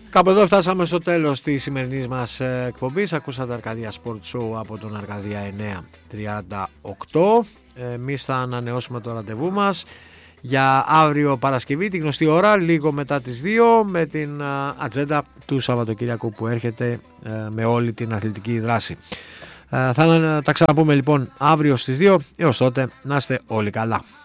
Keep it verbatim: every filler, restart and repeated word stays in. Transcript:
Κάπου εδώ φτάσαμε στο τέλος της σημερινής μας εκπομπής. Ακούσατε Αρκαδία Sport Show από τον Αρκαδία εννιακόσια τριάντα οκτώ. Εμείς θα ανανεώσουμε το ραντεβού μας για αύριο Παρασκευή, τη γνωστή ώρα, λίγο μετά τις δύο, με την ατζέντα του Σαββατοκύριακου που έρχεται με όλη την αθλητική δράση. Θα τα ξαναπούμε λοιπόν αύριο στις δύο. Έως τότε να είστε όλοι καλά.